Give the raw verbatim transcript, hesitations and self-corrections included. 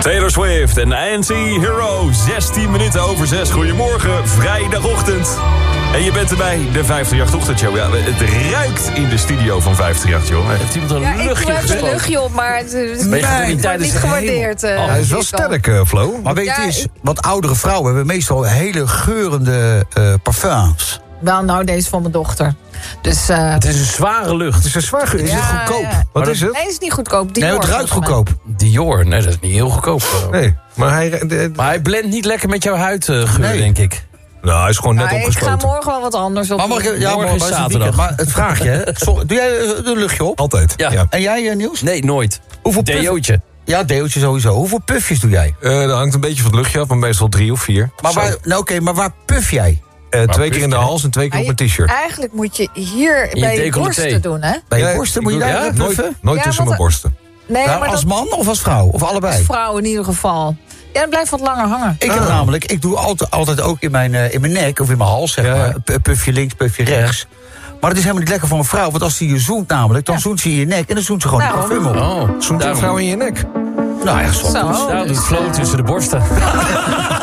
Taylor Swift en N C Hero, zestien minuten over zes. Goedemorgen, vrijdagochtend. En je bent erbij, de vijfhonderdachttien-ochtendshow. Ja, het ruikt in de studio van vijfhonderdachttien, joh. Heeft iemand een ja, luchtje ik heb een luchtje op, maar het is nee, niet, nee, niet gewaardeerd. Uh, oh, hij is wel sterk, uh, Flo. Maar weet je ja, eens, ik... wat oudere vrouwen hebben meestal hele geurende uh, parfums. Wel, nou, deze van mijn dochter. Dus, uh... het is een zware lucht. Het is een zwaar geur. Is ja, het goedkoop? Ja. Wat is het? Nee, het is niet goedkoop. Dior, nee, het ruikt goedkoop. Dior, nee, dat is niet heel goedkoop. Nee, maar hij... De, maar hij blendt niet lekker met jouw huidgeur, nee. denk ik. Nou, hij is gewoon net nou, opgesloten. Ik ga morgen wel wat anders op. Maar mag ik, ja, morgen morgen is is zaterdag. weekend, maar het vraag je, hè? Doe jij een luchtje op? Altijd, ja. ja. En jij, uh, Niels? Nee, nooit. Hoeveel deootje? Ja, deootje sowieso. Hoeveel puffjes doe jij? Uh, dat hangt een beetje van het luchtje af, maar meestal drie of vier. Maar waar, nou, oké, okay, maar waar puff jij? Uh, twee keer in de hals en twee keer op mijn t-shirt. Eigenlijk moet je hier je bij je decolleté. borsten doen, hè? Bij je ja, borsten moet je daar ja, puffen? Nooit, nooit ja, tussen mijn borsten. Nee, nou, maar als dat, man of als vrouw? Of allebei? als vrouw in ieder geval. Ja, dan blijft wat langer hangen. Ik heb Ah. namelijk, ik doe altijd, altijd ook in mijn, uh, in mijn nek of in mijn hals, zeg ja, maar. ja. Puffje links, puffje rechts. Maar het is helemaal niet lekker voor een vrouw, want als ze je zoent namelijk, dan ja. zoent ze in je nek en dan zoent ze gewoon Daarom. die parfum op. Oh, zoent een vrouw in je nek? Nou ja, soms. Daar doet Flo tussen de borsten.